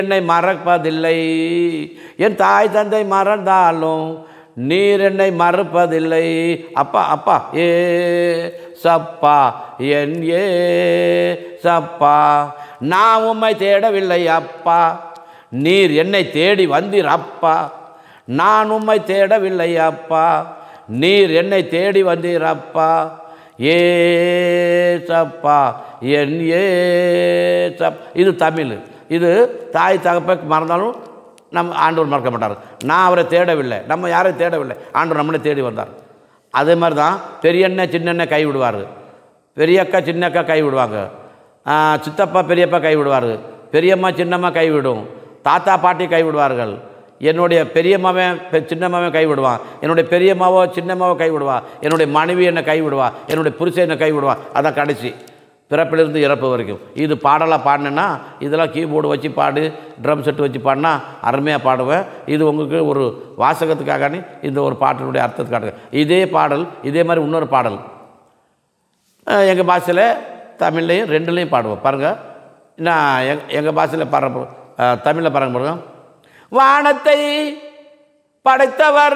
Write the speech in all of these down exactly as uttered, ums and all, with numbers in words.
என்னை மறப்பதில்லை, என் தாய் தந்தை மறந்தாலும் நீர் என்னை மறப்பதில்லை. அப்பா அப்பா ஏ சப்பா என் ஏ சப்பா, நான் உம்மை தேடவில்லை அப்பா, நீர் என்னை தேடி வந்தீர் அப்பா. நான் உம்மை தேடவில்லை அப்பா, நீர் என்னை தேடி வந்தீர் அப்பா. ஏ சப்பா என் ஏ சப். இது தமிழ். இது தாய் தகப்பை மறந்தாலும் நம்ம ஆண்டவர் மறக்க மாட்டார். நான் அவரை தேடவில்லை, நம்ம யாரையும் தேடவில்லை, ஆண்டவர் நம்மளே தேடி வந்தார். அதே மாதிரி தான் பெரியண்ணன் சின்னண்ணன் கை விடுவார், பெரியக்கா சின்னக்கா கை விடுவாங்க, சித்தப்பா பெரியப்பா கை விடுவார், பெரியம்மா சின்னம்மா கை விடும், தாத்தா பாட்டி கை விடுவார்கள். என்னுடைய பெரியம்மாவன் சின்னம்மாவன் கை விடுவான், என்னுடைய பெரியம்மாவோ சின்னம்மாவோ கை விடுவான், என்னுடைய மனைவி என்னை கை விடுவா, என்னுடைய புருஷன் என்னை கை விடுவான். அதான் கடைசி பிறப்பிலிருந்து இறப்பு வரைக்கும். இது பாடலாக பாடினேன்னா இதெல்லாம் கீபோர்டு வச்சு பாடு, ட்ரம் செட்டு வச்சு பாடினா அருமையாக பாடுவேன். இது உங்களுக்கு ஒரு வாசகத்துக்காக இந்த ஒரு பாட்டினுடைய அர்த்தத்துக்காக. இதே பாடல் இதே மாதிரி இன்னொரு பாடல் எங்கள் பாஷையில் தமிழ்லையும் ரெண்டுலேயும் பாடுவோம். பாருங்கள், நான் எங் எங்கள் பாஷையில் பாடுற தமிழில் பாருங்க பாருங்க. வானத்தை படைத்தவர்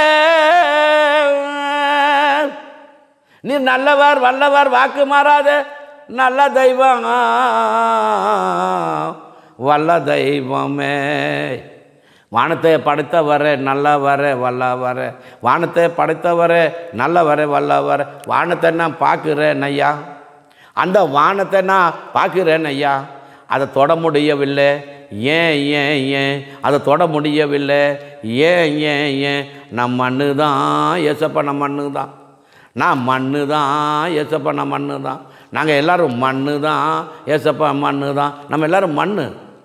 நீ நல்லவர் வல்லவர் வாக்கு மாறாத நல்ல தெய்வம் வல்ல தெய்வமே. வானத்தை படைத்தவர நல்லவர வல்லவர, வானத்தை படைத்தவர நல்லவர வல்லவர. வானத்தை நான் பார்க்குறேன் ஐயா, அந்த வானத்தை நான் பார்க்குறேன் ஐயா, அதை தொட முடியவில்லை. ஏன் ஏன் ஏன் அதை தொட முடியவில்லை? ஏன் ஏன் ஏன் நான் மண்ணு தான் ஏசப்பா, நான் மண்ணு தான், நான் மண்ணு தான் ஏசப்பா, நான் மண்ணு தான். நாங்கள் எல்லோரும் மண்ணு தான் ஏசப்பா, மண்ணு தான், நம்ம எல்லோரும் மண்ணு.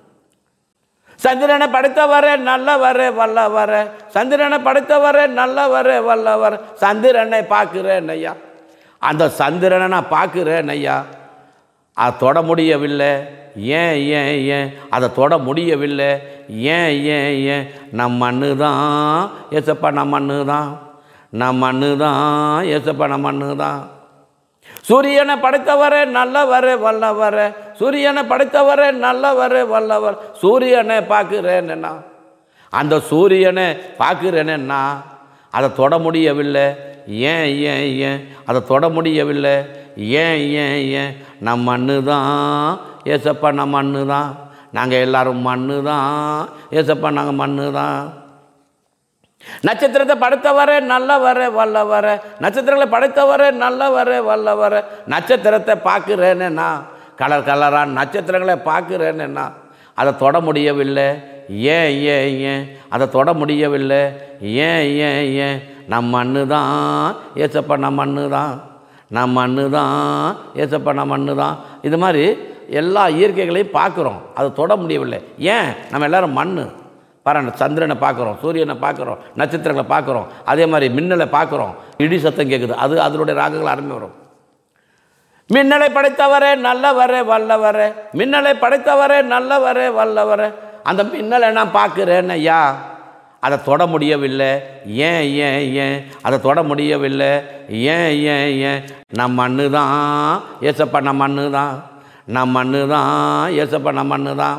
சந்திரனை படைத்தவரே நல்லவரே வல்லவரே, சந்திரனை படைத்தவரே நல்லவரே வல்லவரே. சந்திரனை பார்க்குறேன் ஐயா, அந்த சந்திரனை நான் பார்க்குறேன் ஐயா, அதை தொட முடியவில்லை. ஏன் ஏன் ஏன் அதை தொட முடியவில்லை? ஏன் ஏன் ஏன் நான் மண்ணு தான் ஏசப்பா, நான் மண்ணு தான், நான் மண்ணு தான் ஏசப்பா, நான் மண்ணு தான். சூரியனை படைத்தவரே நல்லவரே வல்லவரே, சூரியனை படைத்தவரே நல்லவரே வல்லவர். சூரியனை பார்க்குறேன்னா, அந்த சூரியனை பார்க்குறேன்னா அதை தொட முடியவில்லை. ஏன் ஏன் ஏன் அதை தொட முடியவில்லை? ஏன் ஏன் ஏன் நான் மண்ணு தான் ஏசப்பா, நான் மண்ணு தான், நாங்கள் எல்லோரும் மண்ணு தான் ஏசப்பா, நாங்கள் மண்ணு தான். நட்சத்திரத்தை படைத்தவரே நல்லவரே வல்லவரே, நட்சத்திரங்களை படைத்தவரே நல்லவரே வல்லவரே. நட்சத்திரத்தை பார்க்குறேன்னா, கலர் கலரான நட்சத்திரங்களை பார்க்குறேன்னா அதை தொட முடியவில்லை. ஏன் ஏன் ஏன் அதை தொட முடியவில்லை? ஏன் ஏன் ஏன் நான் மண்ணு தான் ஏசப்பா, நான் மண்ணு தான், நான் மண்ணு தான் ஏசப்பா, நான் மண்ணு தான். இது மாதிரி எல்லா இயற்கைகளையும் பார்க்குறோம், அதை தொட முடியவில்லை. ஏன்? நம்ம எல்லோரும் மண்ணு. பாருங்க, சந்திரனை பார்க்குறோம், சூரியனை பார்க்குறோம், நட்சத்திரங்களை பார்க்குறோம், அதே மாதிரி மின்னலை பார்க்குறோம், இடி சத்தம் கேட்குது, அது அதனுடைய ராகங்கள் அருமை வரும். மின்னலை படைத்தவரே நல்லவரே வல்லவரே, மின்னலை படைத்தவரே நல்லவரே வல்லவரே. அந்த மின்னலை நான் பார்க்குறேன் ஐயா, அதை தொட முடியவில்லை. ஏன் ஏன் ஏன் அதை தொட முடியவில்லை? ஏன் ஏன் ஏன் நான் மண்ணு தான் ஏசப்பா, நான் மண்ணு தான், நான் மண்ணு தான் ஏசப்பா, நான் மண்ணு தான்.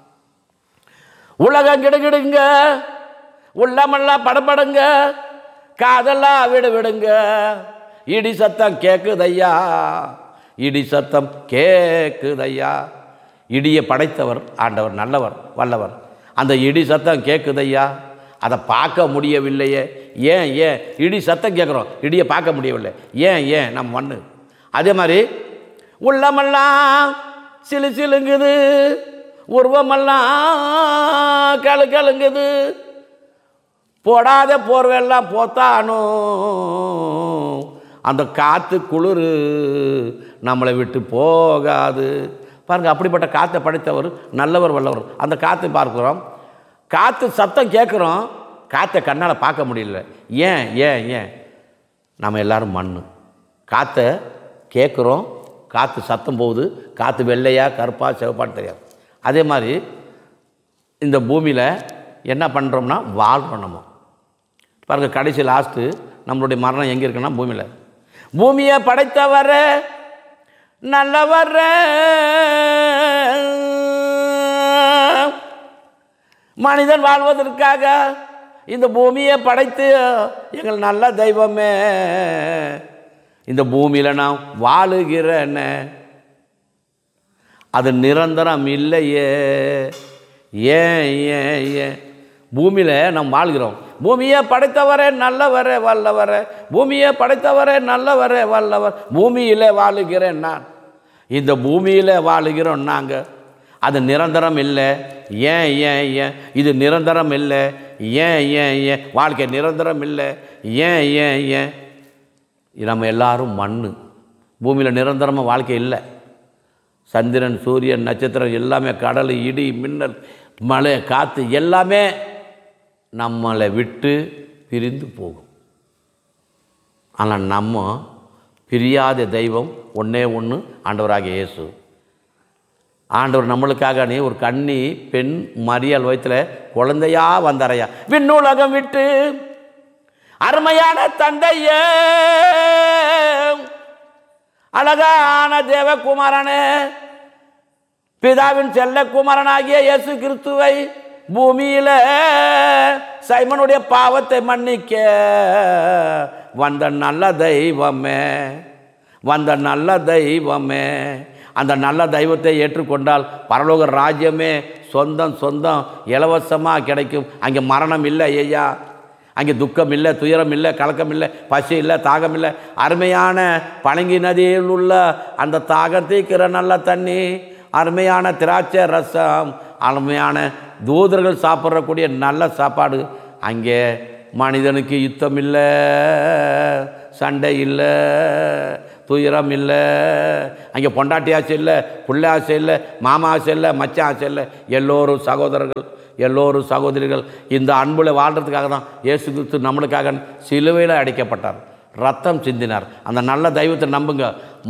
உலகம் கிடுகிடுங்க, உள்ளமெல்லாம் படப்படுங்க, காதெல்லாம் விடு விடுங்க, இடி சத்தம் கேட்குதையா, இடி சத்தம் கேட்குதையா. இடியை படைத்தவர் ஆண்டவர் நல்லவர் வல்லவர். அந்த இடி சத்தம் கேட்குதையா, அதை பார்க்க முடியவில்லையே. ஏன் ஏன் இடி சத்தம் கேட்குறோம், இடியை பார்க்க முடியவில்லை. ஏன் ஏன் நம்ம மண்ணு. அதே மாதிரி உள்ளமெல்லாம் சிலு சிலுங்குது, உருவமெல்லாம் கழு கழுங்குது, போடாத போர்வெல்லாம் போத்தானோ, அந்த காற்று குளிர் நம்மளை விட்டு போகாது. பாருங்கள், அப்படிப்பட்ட காற்றை படைத்தவர் நல்லவர் வல்லவர். அந்த காற்றை பார்க்குறோம், காற்று சத்தம் கேட்குறோம், காற்றை கண்ணால் பார்க்க முடியல. ஏன் ஏன் ஏன் நம்ம எல்லோரும் மண். காற்றை கேட்குறோம், காற்று சத்தம் போகுது, காற்று வெள்ளையா கருப்பா சிவப்பான்னு தெரியாது. அதே மாதிரி இந்த பூமியில் என்ன பண்ணுறோம்னா வாழ்கிறோம் நம்ம. பாருங்கள், கடைசி லாஸ்ட்டு நம்மளுடைய மரணம் எங்கே இருக்குன்னா பூமியில். பூமியை படைத்தவர நல்லவர மனிதன் வாழ்வதற்காக இந்த பூமியை படைத்து எங்கள் நல்ல தெய்வமே இந்த பூமியில் நான் வாழுகிறேன். அது நிரந்தரம் இல்லையே. ஏன் ஏன் ஏன் பூமியில் நாம் வாழ்கிறோம். பூமியை படைத்தவரே நல்லவரே வல்லவரே, பூமியை படைத்தவரே நல்லவரே வல்லவர். பூமியில் வாழுகிறேன் நான், இந்த பூமியில் வாழுகிறோம் நாங்கள். அது நிரந்தரம் இல்லை. ஏன் ஏன் ஏன் இது நிரந்தரம் இல்லை. ஏன் ஏன் ஏன் வாழ்க்கை நிரந்தரம் இல்லை. ஏன் ஏன் ஏன் நம்ம எல்லாரும் மண். பூமியில் நிரந்தரமாக வாழ்க்கை இல்லை. சந்திரன் சூரியன் நட்சத்திரம் எல்லாமே, கடல் இடி மின்னல் மழை காற்று எல்லாமே நம்மளை விட்டு பிரிந்து போகும். ஆனால் நம்ம பிரியாத தெய்வம் ஒன்றே ஒன்று, ஆண்டவராகிய இயேசு. ஆண்டவர் நம்மளுக்காக நீ ஒரு கன்னி பெண் மரியாள் வயிற்றில் குழந்தையா வந்தாரையா. விண்ணுலகம் விட்டு அருமையான தந்தையே, அழகான தேவகுமாரனே, பிதாவின் செல்லக்குமாரனாகிய இயேசு கிறிஸ்துவை பூமியில சைமனுடைய பாவத்தை மன்னிக்க வந்த நல்ல தெய்வமே, வந்த நல்ல தெய்வமே. அந்த நல்ல தெய்வத்தை ஏற்றுக்கொண்டால் பரலோக ராஜ்யமே சொந்தம் சொந்தம் இலவசமாக கிடைக்கும். அங்கே மரணம் இல்லை ஐயா, அங்கே துக்கம் இல்லை, துயரம் இல்லை, கலக்கம் இல்லை, பசி இல்லை, தாகம் இல்லை. அருமையான பழங்கி நதியில் உள்ள அந்த தாகம் தீக்கிற நல்ல தண்ணி, அருமையான திராட்சை ரசம், அருமையான தூதர்கள் சாப்பிட்றக்கூடிய நல்ல சாப்பாடு. அங்கே மனிதனுக்கு யுத்தம் இல்லை, சண்டை இல்லை, துயரம் இல்லை. அங்கே பொண்டாட்டி ஆசை இல்லை, பிள்ளை ஆசை இல்லை, மாமா ஆசை இல்லை, மச்சான் ஆசை இல்லை. எல்லோரும் சகோதரர்கள், எல்லோரும் சகோதரிகள். இந்த அன்புல வாழ்கிறதுக்காக தான் இயேசு கிறிஸ்து நம்மளுக்காக சிலுவையில் அடைக்கப்பட்டார், ரத்தம் சிந்தினார். அந்த நல்ல தெய்வத்தை நம்புங்க.